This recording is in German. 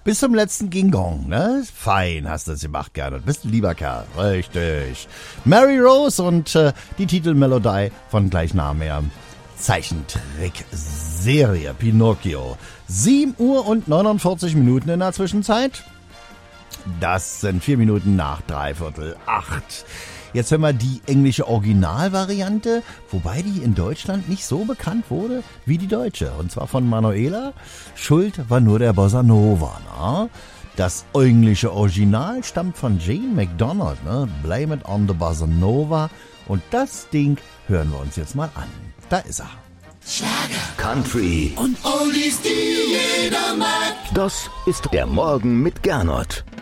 Bis zum letzten Ging Gong, ne? Fein hast du es gemacht, Gernot. Bist ein lieber Kerl. Richtig. Mary Rose und die Titelmelodie von gleichnamiger Zeichentrickserie Pinocchio. 7 Uhr und 49 Minuten in der Zwischenzeit. Das sind 4 Minuten nach 7:45. Jetzt hören wir die englische Originalvariante, wobei die in Deutschland nicht so bekannt wurde wie die deutsche. Und zwar von Manuela. Schuld war nur der Bossa Nova. Na? Das englische Original stammt von Jane McDonald. Ne? Blame it on the Bossa Nova. Und das Ding hören wir uns jetzt mal an. Da ist er. Schlager, Country und Oldies, die jeder mag. Das ist der Morgen mit Gernot.